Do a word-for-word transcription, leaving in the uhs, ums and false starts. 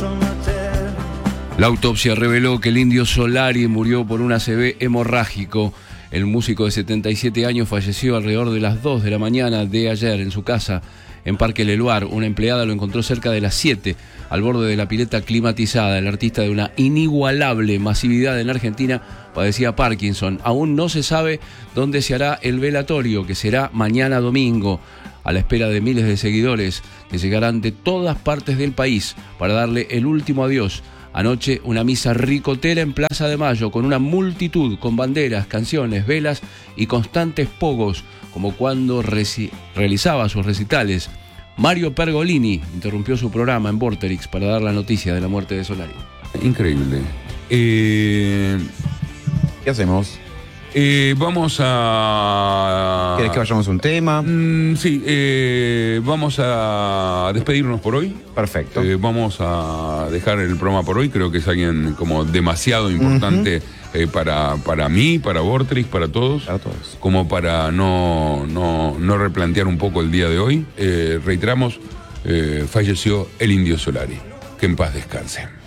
La autopsia reveló que el Indio Solari murió por un A C V hemorrágico. El músico de setenta y siete años falleció alrededor de las dos de la mañana de ayer en su casa en Parque Leluar. Una empleada lo encontró cerca de las siete, al borde de la pileta climatizada. El artista, de una inigualable masividad en Argentina, padecía Parkinson. Aún no se sabe dónde se hará el velatorio, que será mañana domingo, a la espera de miles de seguidores que llegarán de todas partes del país para darle el último adiós. Anoche, una misa ricotera en Plaza de Mayo, con una multitud, con banderas, canciones, velas y constantes pogos, como cuando reci- realizaba sus recitales. Mario Pergolini interrumpió su programa en Vorterix para dar la noticia de la muerte de Solari. Increíble. Eh, ¿Qué hacemos? eh, vamos a... ¿Querés que vayamos a un tema? Mm, sí, eh, vamos a despedirnos por hoy. Perfecto. Eh, vamos a dejar el programa por hoy. Creo que es alguien como demasiado importante uh-huh. eh, para, para mí, para Vorterix, para todos. Para todos. Como para no, no, no replantear un poco el día de hoy. Eh, reiteramos, eh, falleció el Indio Solari. Que en paz descanse.